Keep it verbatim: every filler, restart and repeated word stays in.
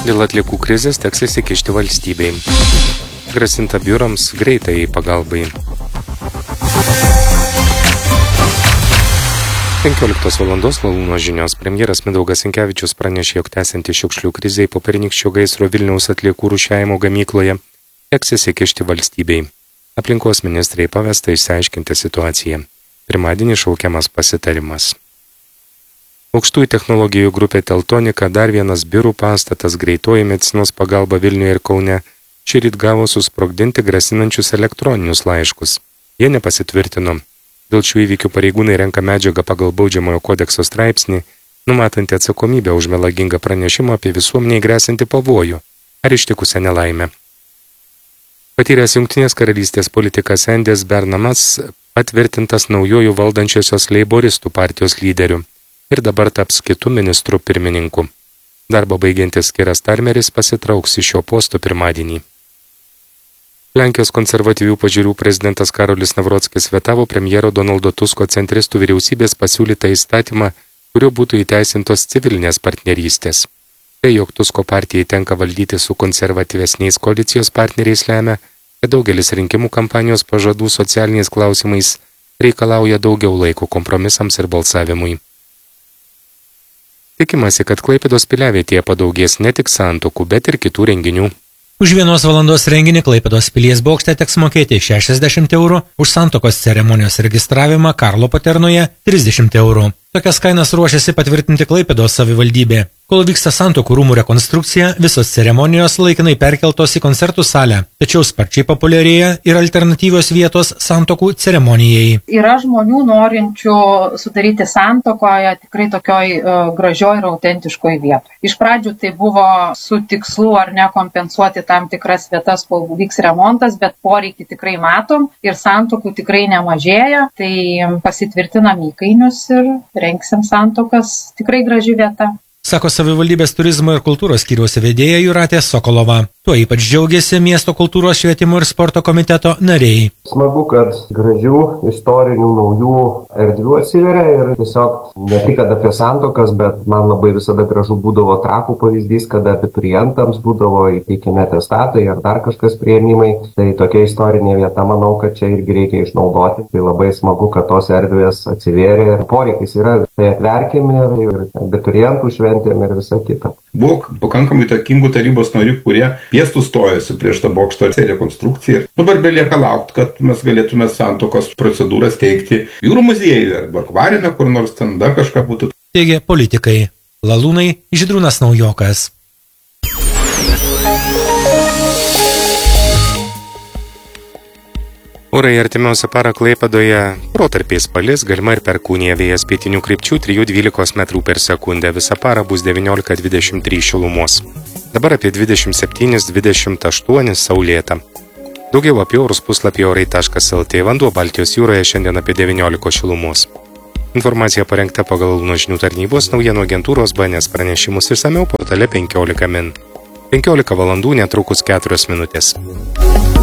Dėl atliekų krizės teks įsikišti valstybei. Grasinta biurams greitai pagalbai. penkioliktos valandos Lalūno žinios. Premjeras Mindaugas Sinkevičius pranešė, jog tęsianti šiukšlių krizei po pernykščio gaisro Vilniaus atliekų rūšiavimo gamykloje teks įsikišti valstybei. Aplinkos ministrei pavesta išsiaiškinti situaciją. Pirmadienį šaukiamas pasitarimas. Aukštųjų technologijų grupė Teltonika, dar vienas biurų pastatas, greitoji medicinos pagalba Vilniuje ir Kaune, šįryt gavo susprogdinti grasinančius elektroninius laiškus. Jie nepasitvirtino. Dėl šių įvykių pareigūnai renka medžiagą pagal baudžiamojo kodekso straipsnį, numatantį atsakomybę už melagingą pranešimą apie visuomeniai gresiantį pavojų ar ištikusią nelaimę. Patyręs Jungtinės karalystės politikas Endis Bernamas patvirtintas naujojų valdančiosios leiboristų partijos lyderiu ir dabar taps kitų ministrų pirmininku. Darbo baigiantis Kiras Starmeris pasitrauks iš šio posto pirmadienį. Lenkijos konservatyvių pažiūrų prezidentas Karolis Navrockis vetavo premjero Donaldo Tusko centristų vyriausybės pasiūlytą įstatymą, kuriuo būtų įteisintos civilinės partnerystės. Tai, jog Tusko partijai tenka valdyti su konservatyvesniais koalicijos partneriais, lemia, kad daugelis rinkimų kampanijos pažadų socialiniais klausimais reikalauja daugiau laiko kompromisams ir balsavimui. Tikimasi, kad Klaipėdos piliavietėje padaugės ne tik santuokų, bet ir kitų renginių. Už vienos valandos renginį Klaipėdos pilies bokšte teks mokėti šešiasdešimt eurų, už santuokos ceremonijos registravimą Karlo Paternoje trisdešimt eurų. Tokias kainas ruošiasi patvirtinti Klaipėdos savivaldybė. Kol vyksta santuokų rūmų rekonstrukcija, visos ceremonijos laikinai perkeltos į koncertų salę, tačiau sparčiai populiarėja ir alternatyvios vietos santuokų ceremonijai. Yra žmonių norinčių sudaryti santuokoje tikrai tokioj uh, gražioj ir autentiškoj vietoj. Iš pradžių tai buvo su tikslu ar ne kompensuoti tam tikras vietas, kol vyks remontas, bet poreikį tikrai matom ir santuokų tikrai nemažėja, tai pasitvirtinam įkainius ir rengsim santuokas, tikrai graži vieta. Sako savivaldybės turizmo ir kultūros skyriaus vedėja Jūratė Sokolova. Tuo ypač džiaugiasi miesto kultūros, švietimo ir sporto komiteto nariai. Smagu, kad gražių, istorinių, naujų erdvių atsiveria ir tiesiog ne tik apie santuokas, bet man labai visada gražu būdavo Trakų pavyzdys, kada abiturientams būdavo įteikiami atestatai ar dar kažkas priėmimai. Tai tokia istorinė vieta, manau, kad čia irgi reikia išnaudoti. Tai labai smagu, kad tos erdvės atsivėrė ir poreikis yra. Tai atverkime ir abiturientų šventėm ir visa kita. Buvo pakankamai įtakingų tarybos narių, kurie piestų stojasi prieš tą bokšto rekonstrukciją. Dabar belieka laukti, kad mes galėtume santuokos procedūras teikti jūrų muziejuje arba akvariume, kur nors ten dar kažką būtų. Teigia politikai. Lalūnai, Žydrūnas Naujokas. Orai artimiausią parą Klaipėdoje protarpiais palis, galima ir perkūnija, vėjas pietinių krypčių trijų dvylikos metrų per sekundę. Visą parą bus devyniolika dvidešimt trys šilumos. Dabar apie dvidešimt septyni dvidešimt aštuoni saulėta. Daugiau apie orus puslapyje orai taškas lt. Vanduo Baltijos jūroje šiandien apie devyniolika šilumos. Informacija parengta pagal Lalūno žinių tarnybos naujienų agentūros B N S pranešimus išsamiau portale penkiolika min. penkiolika valandų netrukus keturios minutės.